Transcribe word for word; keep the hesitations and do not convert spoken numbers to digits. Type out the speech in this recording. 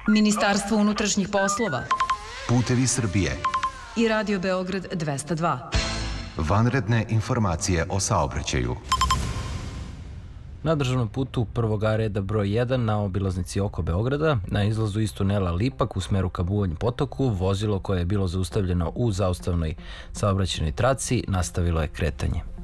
Ministarstvo unutrašnjih poslova, Putevi Srbije i Radio Beograd dvesta dva. Vanredne informacije o saobraćaju. Na državnom putu prvog A reda broj jedan na obilaznici oko Beograda, na izlazu iz tunela Lipak u smeru ka Buvanj potoku, vozilo koje je bilo zaustavljeno u zaustavnoj saobraćajnoj traci nastavilo je kretanje.